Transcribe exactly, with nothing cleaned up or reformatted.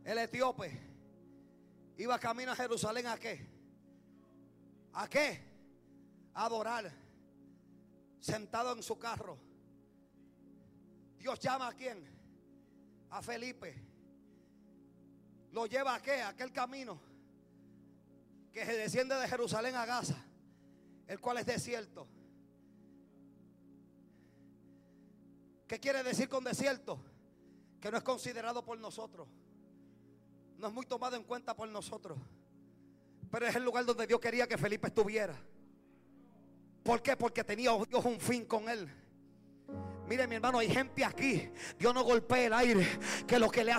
El etíope iba camino a Jerusalén. ¿A qué? ¿A qué? A adorar. Sentado en su carro. Dios llama ¿a quién? A Felipe. Lo lleva ¿a qué? A aquel camino que se desciende de Jerusalén a Gaza, el cual es desierto. ¿Qué quiere decir con desierto? Que no es considerado por nosotros, no es muy tomado en cuenta por nosotros, pero es el lugar donde Dios quería que Felipe estuviera. ¿Por qué? Porque tenía Dios un fin con él. Mire mi hermano, hay gente aquí, Dios no golpea el aire, que lo que le hace